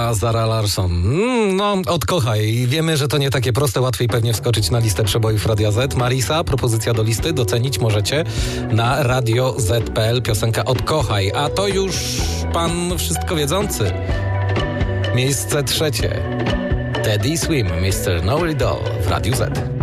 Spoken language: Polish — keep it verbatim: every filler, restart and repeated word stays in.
Marisa, Zara Larsson. Mm, no, odkochaj. Wiemy, że to nie takie proste, łatwiej pewnie wskoczyć na listę przebojów Radia Z. Marisa, propozycja do listy, docenić możecie na radio zet kropka pe el, piosenka Odkochaj. A to już pan wszystko wiedzący. Miejsce trzecie. Teddy Swim, mister No Doll w Radiu Z.